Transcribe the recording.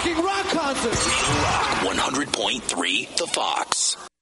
fucking rock concert. Real Rock 100.3 The Fox.